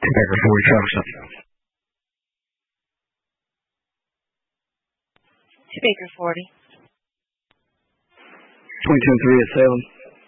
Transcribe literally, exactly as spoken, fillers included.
Baker forty, Travis. To Baker forty. twenty-two and three at Salem.